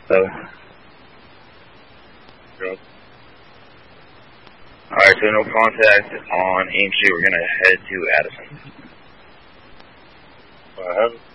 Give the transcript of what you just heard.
So. Good. Alright, so no contact on Aim Street. We're going to head to Addison. Go ahead.